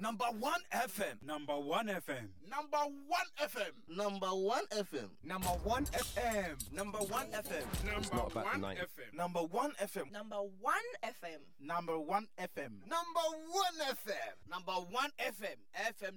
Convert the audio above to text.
Number 1 FM. Number 1 FM. Number 1 FM. Number 1 FM. Number 1 FM. Number 1 FM. Number not about 1 the FM. Number 1 FM. Number 1 FM. Number 1 FM. Number 1 FM. Number 1 FM. FM